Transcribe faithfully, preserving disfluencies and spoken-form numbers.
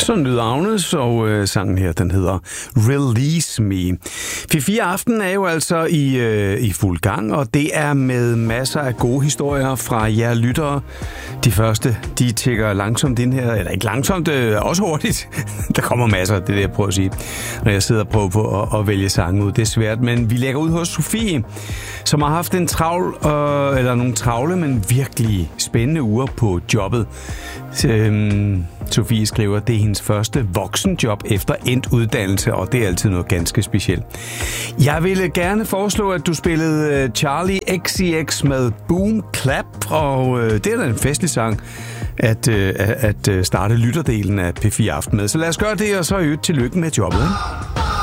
Sådan lyder Agnes, og øh, sangen her, den hedder Release Me. P fire Aften er jo altså i, øh, i fuld gang, og det er med masser af gode historier fra jer lyttere. De første, de tækker langsomt ind her, eller ikke langsomt, øh, også hurtigt. Der kommer masser, det er det, jeg prøver at sige, når jeg sidder og prøver på at, at vælge sange ud. Det er svært, men vi lægger ud hos Sofie, som har haft en travl, øh, eller nogle travle, men virkelig spændende uger på jobbet. Øhm, Sofie skriver, at det er hendes første voksenjob efter endt uddannelse, og det er altid noget ganske specielt. Jeg ville gerne foreslå, at du spillede Charlie X C X med Boom Clap, og øh, det er da en festlig sang at, øh, at starte lytterdelen af P fire Aften med. Så lad os gøre det, og så øvrigt tillykke med jobbet. Ikke?